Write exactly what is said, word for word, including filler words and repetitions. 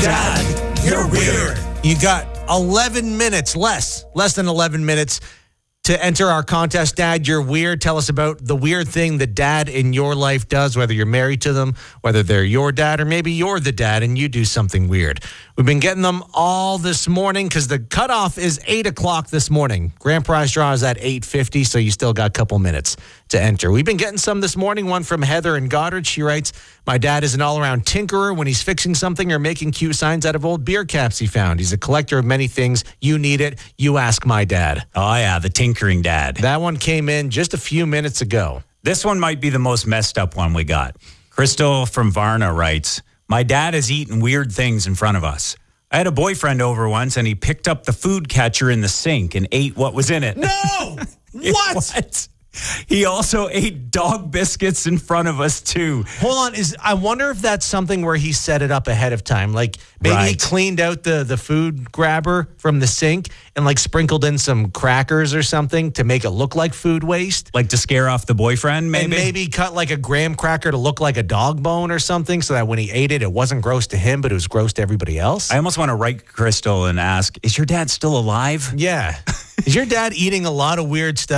Dad, you're weird. You got eleven minutes, less, less than eleven minutes to enter our contest. Dad, you're weird. Tell us about the weird thing that dad in your life does, whether you're married to them, whether they're your dad, or maybe you're the dad and you do something weird. We've been getting them all this morning because the cutoff is eight o'clock this morning. Grand prize draw is at eight fifty, so you still got a couple minutes to enter. We've been getting some this morning, one from Heather in Goddard. She writes, my dad is an all-around tinkerer when he's fixing something or making cute signs out of old beer caps he found. He's a collector of many things. You need it. You ask my dad. Oh, yeah, the tinkering dad. That one came in just a few minutes ago. This one might be the most messed up one we got. Crystal from Varna writes, my dad has eaten weird things in front of us. I had a boyfriend over once, and he picked up the food catcher in the sink and ate what was in it. No! What? What? He also ate dog biscuits in front of us, too. Hold on. Is I wonder if that's something where he set it up ahead of time. Like, maybe Right. he cleaned out the, the food grabber from the sink and, like, sprinkled in some crackers or something to make it look like food waste. Like to scare off the boyfriend, maybe? And maybe cut, like, a graham cracker to look like a dog bone or something so that when he ate it, it wasn't gross to him, but it was gross to everybody else. I almost want to write Crystal and ask, is your dad still alive? Yeah. Is your dad eating a lot of weird stuff?